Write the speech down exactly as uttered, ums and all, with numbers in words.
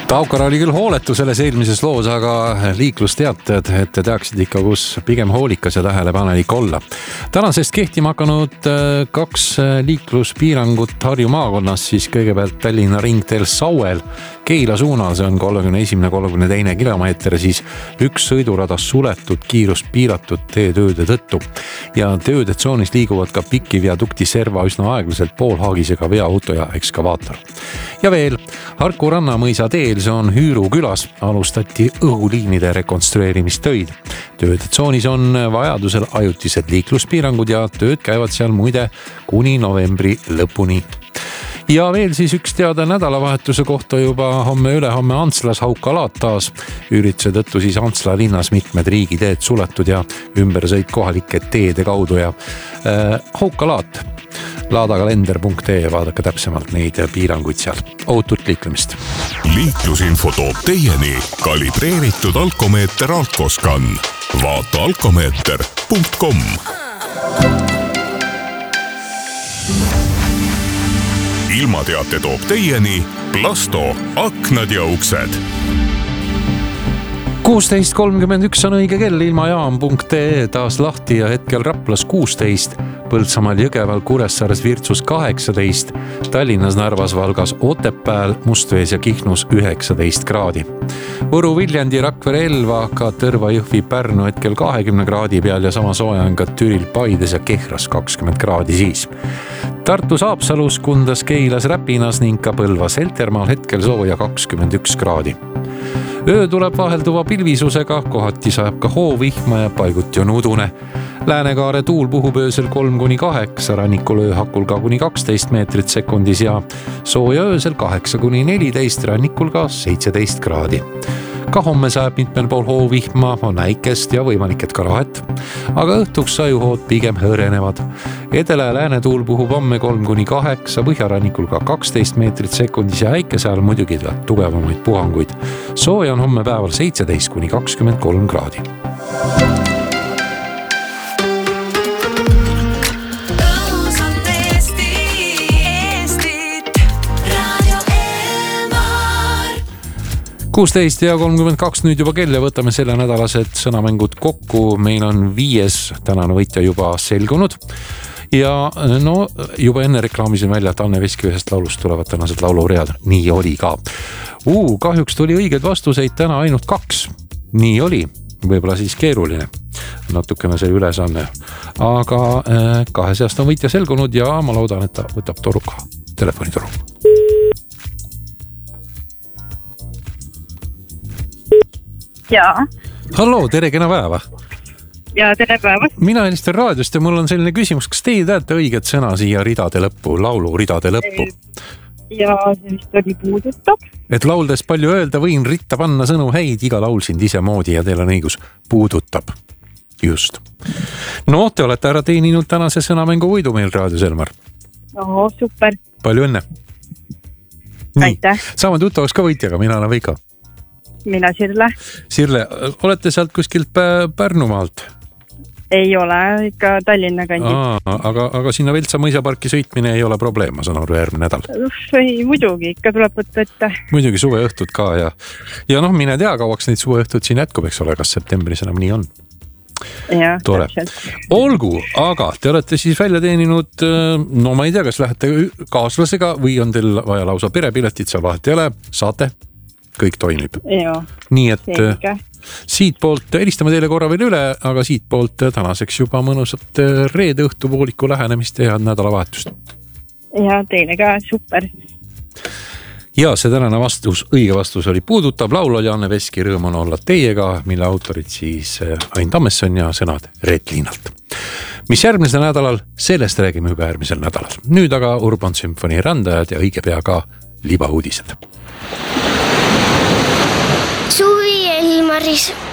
Taukar oli küll hooletu selles eelmises loos, aga liiklusteated, et te teaksid ikka, kus pigem hoolikas ja tähelepanelik olla. Tänasest kehtima hakanud kaks liikluspiirangut Harju maakonnas, siis kõigepealt Tallinna ringteel Sauel Keila suunal, see on kolmekümne esimene kolmekümne teine kilomeeter, siis üks sõidurada suletud kiirust piiratud teetööde tõttu. Ja tööde tsoonis liiguvad ka pikki viadukti serva üsna aeglaselt poolhaagisega veoauto ja ekskavaator. Ja veel, Harku ranna mõisa teel, see on Hüüru külas, alustati õhuliinide rekonstrueerimistöid. Tööde tsoonis on vajadusel ajutised liikluspiirangud ja tööd käivad seal muide kuni novembri lõpuni. Ja veel siis üks teada nädalavahetuse kohta juba homme ülehomme Antslas Haukalaat taas. Ürituse tõttu siis Antsla linnas mitmed riigiteed suletud ja ümbersõit kohalike teede kaudu ja äh, Haukalaat. laadakalender punkt ee, vaadake täpsemalt neid piiranguid seal. Ohutut liiklemist. Liiklusinfo toob teieni kalibreeritud alkomeeter Alkoscan. Vaata alkomeeter punkt com. Ilmateate toob teieni Plasto, aknad ja uksed. kuusteist kolmkümmend üks on õige kell, ilmajaam punkt ee taas lahti ja hetkel Raplas kuusteist, Põltsamaal, Jõgeval, Kuressaares, Virtsus kaheksateist, Tallinnas, Narvas, Valgas, Otepääl, Mustvees ja Kihnus üheksateist kraadi. Võru, Viljandi, Rakvere, Elva, ka Tõrva, Jõhvi, Pärnu hetkel kahekümne kraadi peal ja sama sooja on ka Türil, Paides ja Kehras kakskümmend kraadi siis. Tartus, Haapsalus, Kundas, Keilas, Räpinas ning ka Põlvas, Heltermaal hetkel sooja kakskümmend üks kraadi. Öö tuleb vahelduva pilvisusega, kohati sajab ka hoovihma ja paiguti on udune. Läänekaare tuul puhub öösel kolm kuni kaheksa, rannikul ööhakul ka kuni kaksteist meetrit sekundis ja sooja öösel kaheksa kuni neliteist, rannikul ka seitseteist kraadi. Ka homme sajab mitmel pool hoovihma, on äikest ja võimalik, et ka rahet, aga õhtuks sajuhood pigem hõrenevad. Edela ja lääne tuul puhub homme kolm kuni kaheksa, põhjarannikul ka kaksteist meetrit sekundis ja äikese ajal muidugi tuleb tugevamaid puhanguid. Sooja on homme päeval seitseteist kuni kakskümmend kolm kraadi. kuusteist ja kolmkümmend kaks nüüd juba kell ja võtame selle nädalased sõnamängud kokku. Meil on viies tänane võitja juba selgunud. Ja no juba enne reklaamisin välja, et Anne Veski ühest laulust tulevad tänased lauluread. Nii oli ka. Uu, kahjuks tuli õigeid vastuseid täna ainult kaks. Nii oli. Võib-olla siis keeruline. Natukene see ülesanne. Aga äh, kahe seast on võitja selgunud ja ma loodan, et ta võtab toru ka. Telefonitoru. Jaa. Hallo, tere, kena päeva. Ja tere päeva. Mina helistan raadiost ja mul on selline küsimus, kas teie teate õiget sõna siia ridade lõppu, laulu ridade lõppu? Ja see vist oli puudutab. Et lauldes palju öelda, võin ritta panna sõnu häid, iga laul sind ise moodi ja teil on õigus puudutab. Just. No, te olete ära teeninud tänase sõnamängu võidu meil raadios, Elmar. No, super. Palju õnne. Aitäh. Saame tuttavaks ka võitjaga, mina olen Veiko. Mina Sirle. Sirle, olete sealt kuskilt Pärnumaalt? Ei ole, ikka Tallinna kandi. Aa, aga, aga sinna Veltsa mõisaparki sõitmine ei ole probleem, ma saan aru järgmine nädal. Uff, ei, muidugi, ikka tuleb võtta ette. Muidugi suveõhtud ka ja, ja noh, mine tea, kauaks neid suveõhtud siin jätkub, eks ole, kas septembris enam nii on. Ja, tore. Olgu, aga te olete siis välja teeninud, no ma ei tea, kas lähete kaaslasega või on teil vaja lausa perepiletit, seal vahet ei ole, saate? Kõik toimib. Joo, nii et selge. Siit poolt helistame teile korra veel üle, aga siit poolt tänaseks juba mõnusat reede õhtupooliku lähenemist ja nädalavahetust. Ja teile ka, super. Ja see tänane vastus, õige vastus oli puudutab, laul oli Anne Veski, rõõm on olla teiega, mille autorid siis Ain Tammesson ja sõnad Reet Liinalt. Mis järgmisel nädalal, sellest räägime juba järgmisel nädalal. Nüüd aga Urban Symphony rändajad ja õige pea ka libauudised. Suvi Elmaris.